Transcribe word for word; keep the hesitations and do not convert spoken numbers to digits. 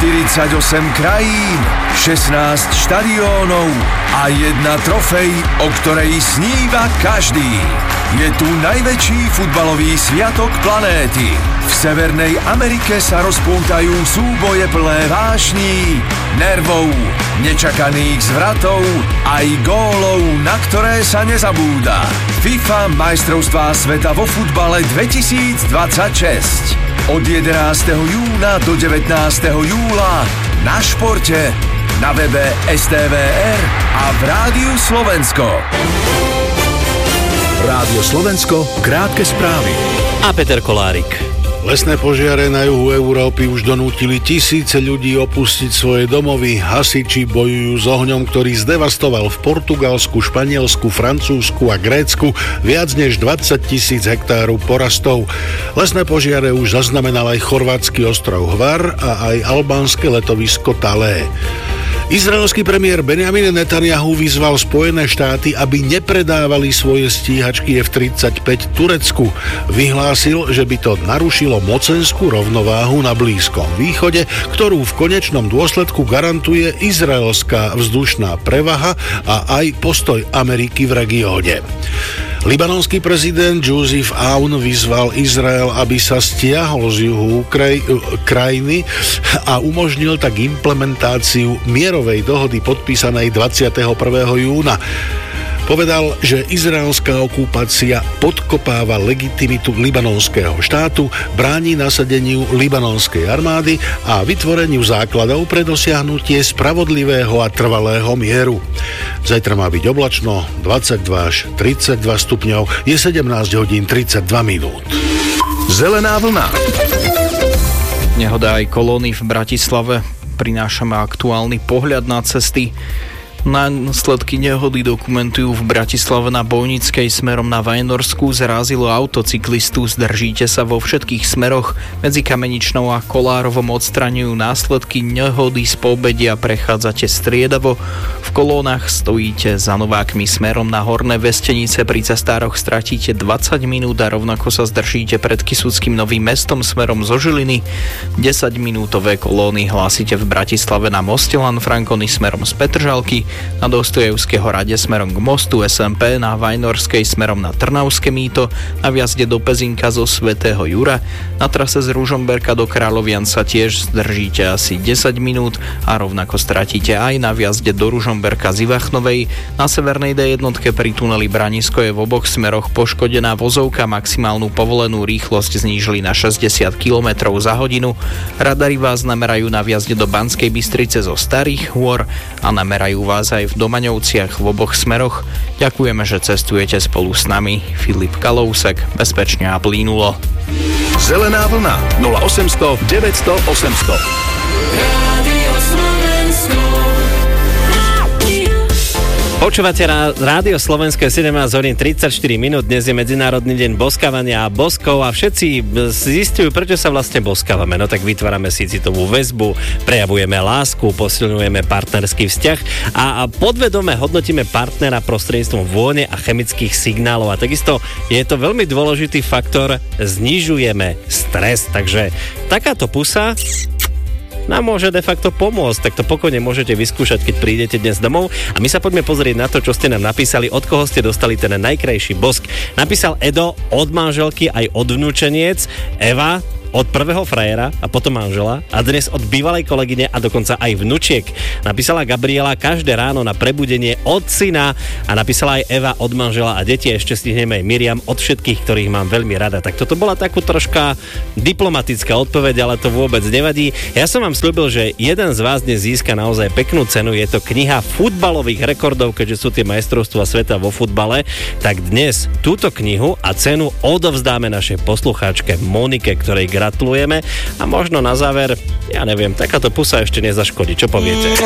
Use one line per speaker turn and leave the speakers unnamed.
štyridsaťosem krajín, šestnásť štadiónov a jedna trofej, o ktorej sníva každý. Je tu najväčší futbalový sviatok planéty. V Severnej Amerike sa rozpútajú súboje plné vášní, nervov, nečakaných zvratov aj gólov, na ktoré sa nezabúda. FIFA majstrovstvá sveta vo futbale dvetisícdvadsaťšesť. Od jedenásteho júna do devätnásteho júla na Športe, na webe es té vé er a v Rádiu Slovensko. Rádio Slovensko, krátke správy.
A Peter Kolárik.
Lesné požiare na juhu Európy už donútili tisíce ľudí opustiť svoje domovy. Hasiči bojujú s ohňom, ktorý zdevastoval v Portugalsku, Španielsku, Francúzsku a Grécku viac než dvadsať tisíc hektárov porastov. Lesné požiare už zaznamenal aj chorvátsky ostrov Hvar a aj albánske letovisko Talé. Izraelský premiér Benjamin Netanjahu vyzval Spojené štáty, aby nepredávali svoje stíhačky ef tridsaťpäť Turecku. Vyhlásil, že by to narušilo mocenskú rovnováhu na Blízkom východe, ktorú v konečnom dôsledku garantuje izraelská vzdušná prevaha a aj postoj Ameriky v regióne. Libanonský prezident Joseph Aoun vyzval Izrael, aby sa stiahol z juhu kraj, krajiny a umožnil tak implementáciu mierovej dohody podpísanej dvadsiateho prvého júna. Povedal, že izraelská okupácia podkopáva legitimitu libanonského štátu, bráni nasadeniu libanonskej armády a vytvoreniu základov pre dosiahnutie spravodlivého a trvalého mieru. Zajtra má byť oblačno, dvadsaťdva až tridsaťdva stupňov, je sedemnásť hodín tridsaťdva minút.
Zelená vlna.
Nehoda aj kolóny v Bratislave. Prinášame aktuálny pohľad na cesty. Následky nehody dokumentujú v Bratislave na Bojnickej smerom na Vajnorsku. Zrazilo autocyklistu, zdržíte sa vo všetkých smeroch. Medzi Kameničnou a Kolárovom odstraňujú následky nehody z poobedia, prechádzate striedavo. V kolónach stojíte za Novákmi smerom na Horné Vestenice, pri cestároch stratíte dvadsať minút a rovnako sa zdržíte pred Kysuckým Novým Mestom smerom zo Žiliny. desaťminútové kolóny hlásite v Bratislave na moste Lanfranconi smerom z Petržalky, na Dostojevského rade smerom k mostu, es em pé na Vajnorskej smerom na Trnavské Mýto, na vjazde do Pezinka zo Svätého Jura. Na trase z Ružomberka do Kráľovian sa tiež zdržíte asi desať minút a rovnako stratíte aj na vjazde do Ružomberka z Ivachnovej. Na severnej dé jedna pri tuneli Branisko je v oboch smeroch poškodená vozovka, maximálnu povolenú rýchlosť znížili na šesťdesiat kilometrov za hodinu. Radary vás namerajú na vjazde do Banskej Bystrice zo Starých Hôr a namerajú vás aj v Domaňovciach v oboch smeroch. Ďakujeme, že cestujete spolu s nami. Filip Kalousek, bezpečne a plynulo.
Zelená vlna nula osemsto deväťsto osemsto.
Počúvate Rádio Slovensko, sedemnásť hodín tridsaťštyri minút, dnes je Medzinárodný deň boskávania a boskov a všetci zistujú, prečo sa vlastne boskávame. No tak vytvárame si citovú väzbu, prejavujeme lásku, posilňujeme partnerský vzťah a podvedome hodnotíme partnera prostredníctvom vône a chemických signálov a takisto je to veľmi dôležitý faktor, znižujeme stres, takže takáto pusa nám môže de facto pomôcť, tak to pokojne môžete vyskúšať, keď prídete dnes domov. A my sa poďme pozrieť na to, čo ste nám napísali, od koho ste dostali ten najkrajší bosk. Napísal Edo od manželky aj od vnúčeniec, Eva od prvého frajera a potom manžela a dnes od bývalej kolegyne a dokonca aj vnučiek. Napísala Gabriela každé ráno na prebudenie od syna a napísala aj Eva od manžela a deti, ešte stihneme aj Miriam od všetkých, ktorých mám veľmi rada. Tak toto bola takú troška diplomatická odpoveď, ale to vôbec nevadí. Ja som vám sľúbil, že jeden z vás dnes získa naozaj peknú cenu, je to kniha futbalových rekordov, keďže sú tie majstrovstvá sveta vo futbale, tak dnes túto knihu a cenu odovzdáme našej poslucháčke Monike, ktorej gratulujeme a možno na záver, ja neviem, takáto pusa ešte nezaškodí. Čo poviete?